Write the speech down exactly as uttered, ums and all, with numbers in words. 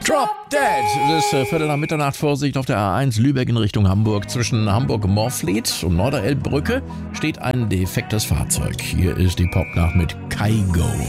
Drop Dead! Es ist äh, Viertel nach Mitternacht, Vorsicht auf der A eins Lübeck in Richtung Hamburg. Zwischen Hamburg-Morfleet und Norderelbbrücke steht ein defektes Fahrzeug. Hier ist die Popnacht mit Kygo.